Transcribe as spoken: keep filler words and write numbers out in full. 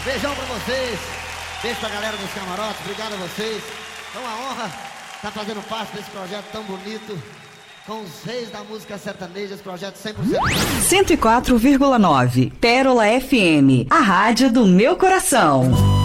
Beijão pra vocês. Beijo pra galera dos camarotes. Obrigado a vocês. É uma honra estar fazendo parte desse projeto tão bonito. Com os reis da música sertaneja, esse projeto cem por cento. cento e quatro vírgula nove Pérola F M, a rádio do meu coração.